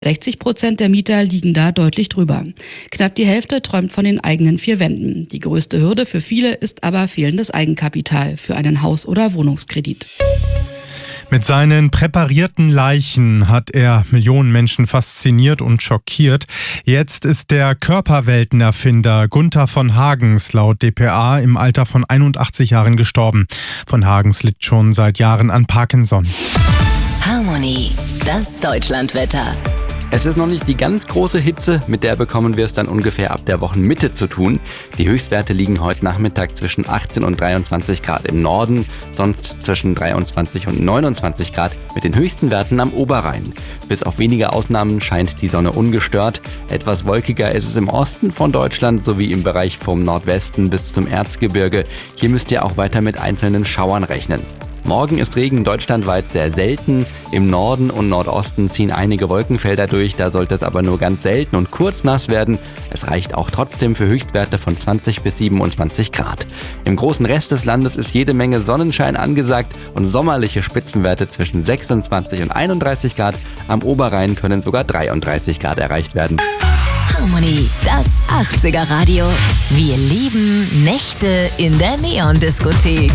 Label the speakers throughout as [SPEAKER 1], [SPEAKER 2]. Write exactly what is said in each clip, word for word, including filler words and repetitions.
[SPEAKER 1] sechzig Prozent der Mieter liegen da deutlich drüber. Knapp die Hälfte träumt von den eigenen vier Wänden. Die größte Hürde für viele ist aber fehlendes Eigenkapital für einen Haus- oder Wohnungskredit.
[SPEAKER 2] Mit seinen präparierten Leichen hat er Millionen Menschen fasziniert und schockiert. Jetzt ist der Körperweltenerfinder Gunther von Hagens laut D P A im Alter von einundachtzig Jahren gestorben. Von Hagens litt schon seit Jahren an Parkinson.
[SPEAKER 3] Harmony, das Deutschlandwetter.
[SPEAKER 4] Es ist noch nicht die ganz große Hitze, mit der bekommen wir es dann ungefähr ab der Wochenmitte zu tun. Die Höchstwerte liegen heute Nachmittag zwischen achtzehn und dreiundzwanzig Grad im Norden, sonst zwischen dreiundzwanzig und neunundzwanzig Grad mit den höchsten Werten am Oberrhein. Bis auf wenige Ausnahmen scheint die Sonne ungestört. Etwas wolkiger ist es im Osten von Deutschland sowie im Bereich vom Nordwesten bis zum Erzgebirge. Hier müsst ihr auch weiter mit einzelnen Schauern rechnen. Morgen ist Regen deutschlandweit sehr selten. Im Norden und Nordosten ziehen einige Wolkenfelder durch, da sollte es aber nur ganz selten und kurz nass werden. Es reicht auch trotzdem für Höchstwerte von zwanzig bis siebenundzwanzig Grad. Im großen Rest des Landes ist jede Menge Sonnenschein angesagt und sommerliche Spitzenwerte zwischen sechsundzwanzig und einunddreißig Grad. Am Oberrhein können sogar dreiunddreißig Grad erreicht werden.
[SPEAKER 3] Harmony, das achtziger Radio. Wir lieben Nächte in der Neon-Diskothek.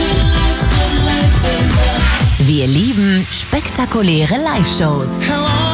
[SPEAKER 3] Wir lieben spektakuläre Live-Shows.